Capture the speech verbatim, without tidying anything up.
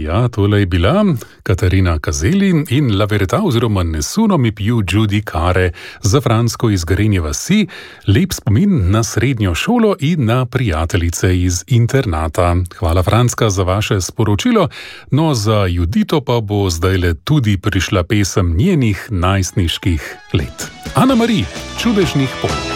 Ja, tole je bila Katarina Kazeli in La Verità oziroma Nessuno mi più giudicare za Fransko iz Gorenje vasi. Lep spomin na srednjo šolo in na prijateljice iz internata. Hvala, Franska, za vaše sporočilo. No, za Judito pa bo zdajle tudi prišla pesem njenih najstniških let. Ana Mari, Čudežnih polj.